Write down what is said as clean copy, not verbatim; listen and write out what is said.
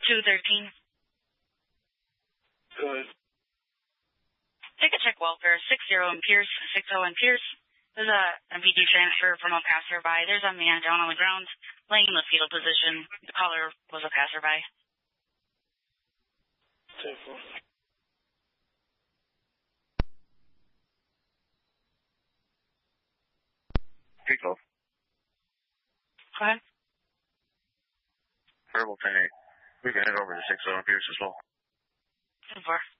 213. Good. Ticket check welfare, 60 in Pierce, 60 in Pierce. There's a MPD transfer from a passerby. There's a man down on the ground, laying in the fetal position. The caller was a passerby. 10-4. Pico. Go ahead. Verbal 10-8. We can head over to 60 in Pierce as well. 10-4.